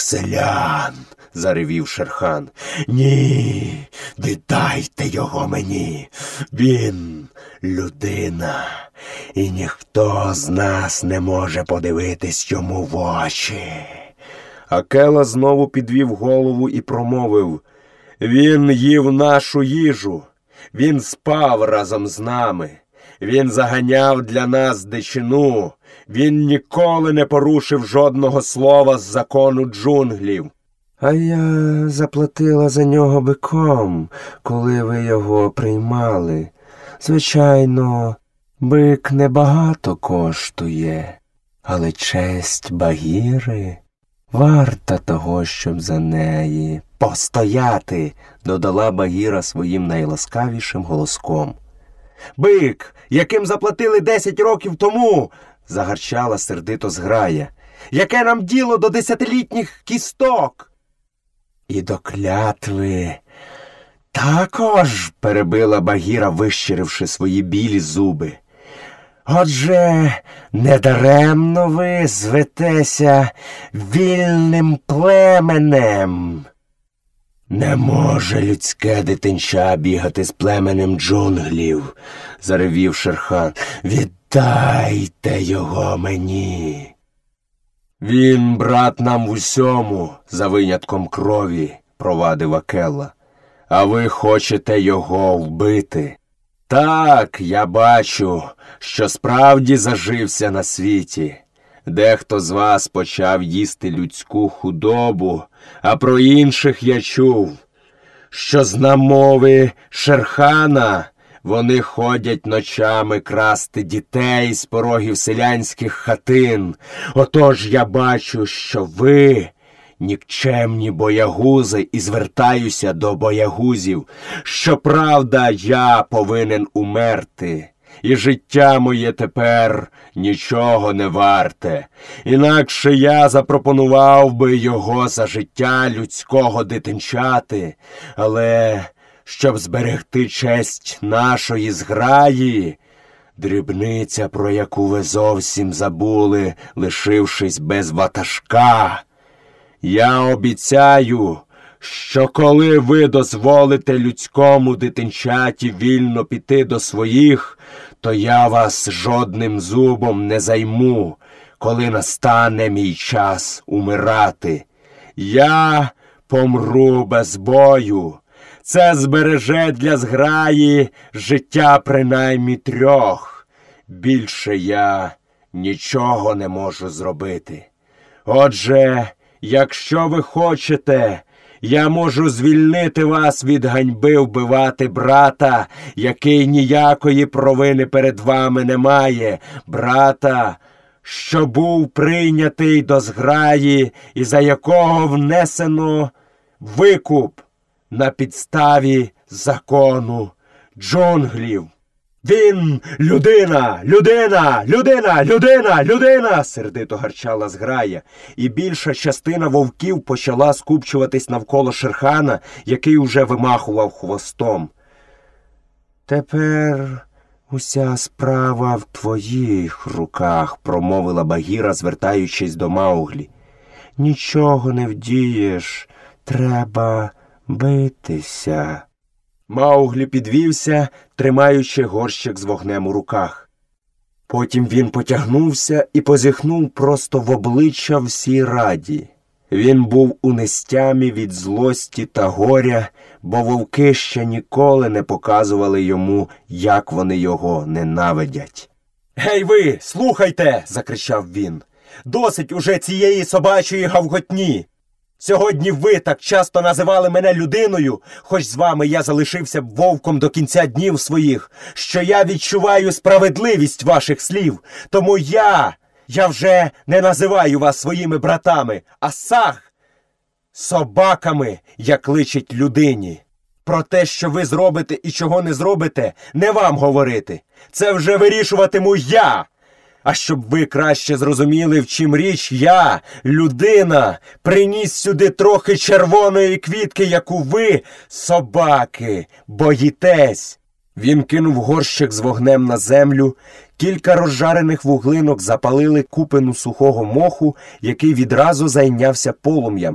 селян!» – заревів Шерхан. «Ні, віддайте його мені! Він людина, і ніхто з нас не може подивитись йому в очі!» Акела знову підвів голову і промовив: «Він їв нашу їжу, він спав разом з нами, він заганяв для нас дичину, він ніколи не порушив жодного слова з закону джунглів. А я заплатила за нього биком, коли ви його приймали. Звичайно, бик небагато коштує, але честь Багіри варта того, щоб за неї постояти», – додала Багіра своїм найласкавішим голоском. «Бик, яким заплатили 10 років тому!» – загарчала сердито зграя. «Яке нам діло до 10-літніх кісток?» «І до клятви також», – перебила Багіра, вищиривши свої білі зуби. «Отже, недаремно ви зветеся вільним племенем». «Не може людське дитинча бігати з племенем джунглів», – заревів Шерхан. «Віддайте його мені». «Він брат нам в усьому, за винятком крові», – провадив Акела. «А ви хочете його вбити?» «Так, я бачу, що справді зажився на світі. Дехто з вас почав їсти людську худобу, а про інших я чув, що з намови Шерхана вони ходять ночами красти дітей з порогів селянських хатин. Отож я бачу, що ви нікчемні боягузи, і звертаюся до боягузів. Щоправда, я повинен умерти, і життя моє тепер нічого не варте. Інакше я запропонував би його за життя людського дитинчати, але щоб зберегти честь нашої зграї, дрібниця, про яку ви зовсім забули, лишившись без ватажка, я обіцяю, що коли ви дозволите людському дитинчаті вільно піти до своїх, то я вас жодним зубом не займу, коли настане мій час умирати. Я помру без бою. Це збереже для зграї життя принаймні 3. Більше я нічого не можу зробити. Отже, якщо ви хочете, я можу звільнити вас від ганьби вбивати брата, який ніякої провини перед вами не має, брата, що був прийнятий до зграї і за якого внесено викуп на підставі закону джунглів. «Він людина! Людина! Людина! Людина! Людина!» – сердито гарчала зграя, і більша частина вовків почала скупчуватись навколо Шерхана, який уже вимахував хвостом. «Тепер уся справа в твоїх руках», – промовила Багіра, звертаючись до Мауглі. «Нічого не вдієш, треба битися». Мауглі підвівся, тримаючи горщик з вогнем у руках. Потім він потягнувся і позіхнув просто в обличчя всій раді. Він був у нестямі від злості та горя, бо вовки ще ніколи не показували йому, як вони його ненавидять. «Гей ви, слухайте!» – закричав він. «Досить уже цієї собачої гавготні! Сьогодні ви так часто називали мене людиною, хоч з вами я залишився б вовком до кінця днів своїх, що я відчуваю справедливість ваших слів. Тому я вже не називаю вас своїми братами, а саг собаками, як личить людині. Про те, що ви зробите і чого не зробите, не вам говорити. Це вже вирішуватиму я. А щоб ви краще зрозуміли, в чим річ, я, людина, приніс сюди трохи червоної квітки, яку ви, собаки, боїтесь». Він кинув горщик з вогнем на землю. Кілька розжарених вуглинок запалили купину сухого моху, який відразу зайнявся полум'ям